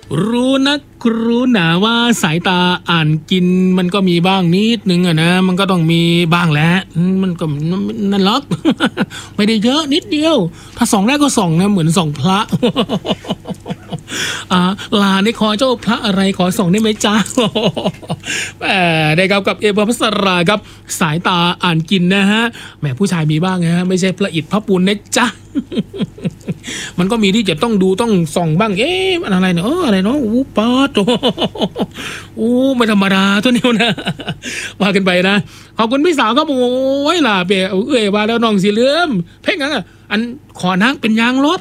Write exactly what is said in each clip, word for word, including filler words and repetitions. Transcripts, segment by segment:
รู้นักรู้หนาว่าสายตาอ่านกินมันก็มีบ้างนิดนึงอะนะมันก็ต้องมีบ้างแหละมันก็นั่นล็อก ไม่ได้เยอะนิดเดียวถ้าส่องได้ก็ส่องนะเหมือนส่องพระ อ่าลาในขอเจ้าพระอะไรขอส่องได้ไหมจ๊ะ แหมได้ครับกับเอเบอร์พัสราครับสายตาอ่านกินนะฮะแหมผู้ชายมีบ้างนะฮะไม่ใช่พระอิฐพระปูนนะจ๊ะ มันก็มีที่จะต้องดูต้องส่องบ้างเอ๊ะมันอะไรเนาะเอออะไรเนาะอู้ปาดโอ้ไม่ธรรมดาตัวนี้นะ ว่ากันไปนะขอบคุณพี่สาวครับโอ้ยล่ะเป๋เอ้ยว่าแล้วน้องสีเหลือมเพ่งงั้นอ่ะอันขอนั่งเป็นยางรถ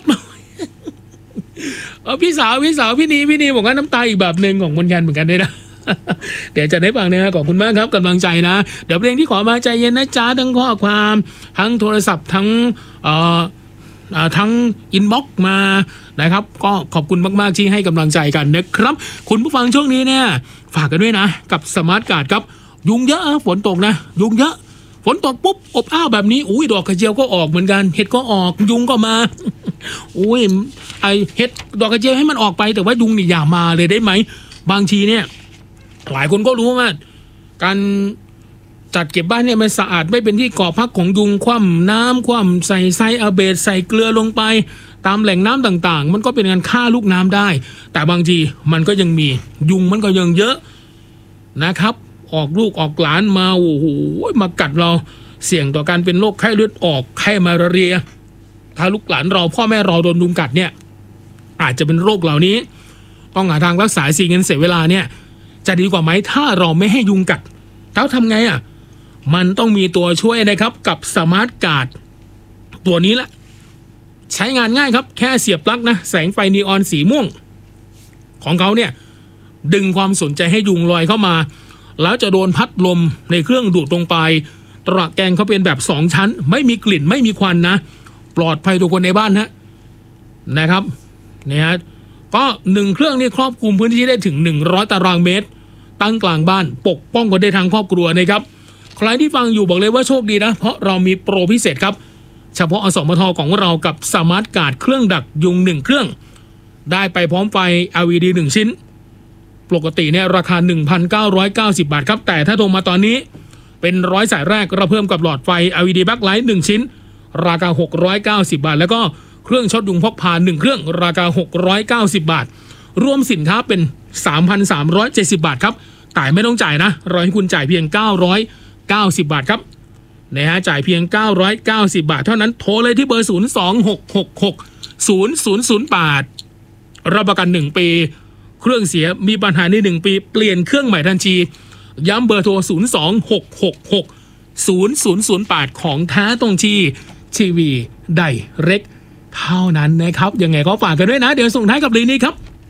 เออพี่สาวพี่สาวพี่นีพี่นีบอกว่าน้ำตาอีกแบบหนึ่งของคนยันเหมือนกันด้วยนะ เดี๋ยวจะได้ฟังนะขอบคุณมากครับกำลังใจนะเดี๋ยวเพลงที่ขอมาใจเย็นนะจ๊ะทั้งข้อความทั้งโทรศัพท์ทั้งเอ่อทั้งอินบ็อกซ์มานะครับก็ขอบคุณมากๆที่ให้กำลังใจกันนะครับคุณผู้ฟังช่วงนี้เนี่ยฝากกันด้วยนะกับสมาร์ทการ์ดครับยุงเยอะฝนตกนะยุงเยอะฝนตกปุ๊บอบอ้าวแบบนี้อุ้ยดอกกระเจียวก็ออกเหมือนกันเห็ดก็ออกยุงก็มา อุ้ยไอเห็ดดอกกระเจียวให้มันออกไปแต่ว่ายุงนี่อย่ามาเลยได้ไหมบางทีเนี่ยหลายคนก็รู้ว่าการจัดเก็บบ้านเนี่ยมันสะอาดไม่เป็นที่ก่อพักของยุงคว่ำน้ำคว่ำใส่ไซอาเบดใส่เกลือลงไปตามแหล่งน้ำต่างๆมันก็เป็นการฆ่าลูกน้ำได้แต่บางทีมันก็ยังมียุงมันก็ยังเยอะนะครับออกลูกออกหลานมาโอ้โหมากัดเราเสี่ยงต่อการเป็นโรคไข้เลือดออกไข้มาลาเรียถ้าลูกหลานเราพ่อแม่เราโดนยุงกัดเนี่ยอาจจะเป็นโรคเหล่านี้ต้องหาทางรักษาเสียเงินเสียเวลาเนี่ยจะดีกว่าไหมถ้าเราไม่ให้ยุงกัดแล้วทำไงอ่ะมันต้องมีตัวช่วยนะครับกับสมาร์ทการ์ดตัวนี้แหละใช้งานง่ายครับแค่เสียบปลั๊กนะแสงไฟนีออนสีม่วงของเขาเนี่ยดึงความสนใจให้ยุงลอยเข้ามาแล้วจะโดนพัดลมในเครื่องดูดลงไปตระแกรงเขาเป็นแบบสองชั้นไม่มีกลิ่นไม่มีควันนะปลอดภัยทุกคนในบ้านนะนะครับเนี่ยฮะก็หนึ่งเครื่องนี่ครอบคลุมพื้นที่ได้ถึงหนึ่งร้อยตารางเมตรตั้งกลางบ้านปกป้องกันได้ทั้งครอบครัวนะครับใครที่ฟังอยู่บอกเลยว่าโชคดีนะเพราะเรามีโปรพิเศษครับเฉพาะอสมทของเรากับสมาร์ทการ์ดเครื่องดักยุงหนึ่งเครื่องได้ไปพร้อมไฟ แอล อี ดี หนึ่งชิ้นปกติเนี่ยราคา หนึ่งพันเก้าร้อยเก้าสิบ บาทครับแต่ถ้าโทรมาตอนนี้เป็นร้อยสายแรกเราเพิ่มกับหลอดไฟ แอล อี ดี Backlight หนึ่งชิ้นราคาหกร้อยเก้าสิบบาทแล้วก็เครื่องช็อตยุงพกพาหนึ่งเครื่องราคาหกร้อยเก้าสิบบาทรวมสินค้าเป็น สามพันสามร้อยเจ็ดสิบ บาทครับแต่ไม่ต้องจ่ายนะรอให้คุณจ่ายเพียงเก้าร้อยเก้าสิบบาทครับนะฮะจ่ายเพียงเก้าร้อยเก้าสิบบาทเท่านั้นโทรเลยที่เบอร์ศูนย์ สอง หก หก หก ศูนย์ ศูนย์ ศูนย์ แปดรับประกันหนึ่งปีเครื่องเสียมีปัญหาในหนึ่งปีเปลี่ยนเครื่องใหม่ทันทีย้ำเบอร์โทรศูนย์ สอง หก หก หก ศูนย์ ศูนย์ ศูนย์ แปดของแท้ตรงที่ทีวีไดเรกเท่านั้นนะครับยังไงก็ฝากกันด้วยนะเดี๋ยวส่งท้ายกับลีนี้ครับ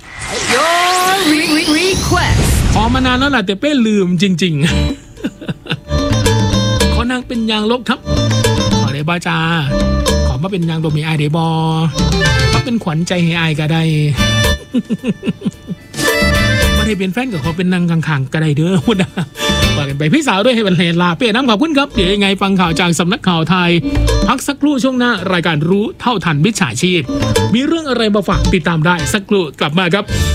Your request ขอมานานแล้วแหละแต่เป้ลืมจริงๆ ขอนางเป็นยางลบครับขอได้บ้าจ้าขอมาเป็นยางโดมีไอเดบอมาเป็นขวัญใจให้ไอก็ได้ ไม่ได้เป็นแฟนกับเขาเป็นนางข้างๆก็ได้เด้อพูดนะว่ากันไปพี่สาวด้วยให้เป็นเลลาเป้น้ำขอบคุณครับเดี๋ยวยังไงฟังข่าวจากสำนักข่าวไทยพักสักครู่ช่วงหน้ารายการรู้เท่าทันมิจฉาชีพมีเรื่องอะไรมาฝากติดตามได้สักครู่กลับมาครับ